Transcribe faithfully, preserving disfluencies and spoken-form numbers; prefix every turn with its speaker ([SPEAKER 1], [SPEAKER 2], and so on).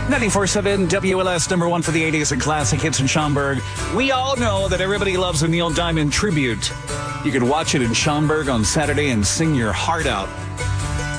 [SPEAKER 1] ninety-four point seven W L S, number one for the eighties and classic hits in Schaumburg. We all know that everybody loves a Neil Diamond tribute. You can watch it in Schaumburg on Saturday and sing your heart out.